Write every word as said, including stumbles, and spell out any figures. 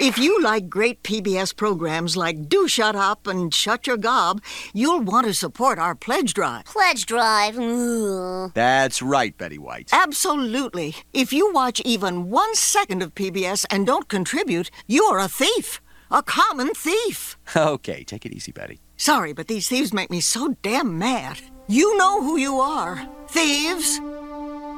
If you like great P B S programs like Do Shut Up and Shut Your Gob, you'll want to support our pledge drive. Pledge drive? Ugh. That's right, Betty White. Absolutely. If you watch even one second of P B S and don't contribute, you're a thief. A common thief. Okay, take it easy, Betty. Sorry, but these thieves make me so damn mad. You know who you are. Thieves.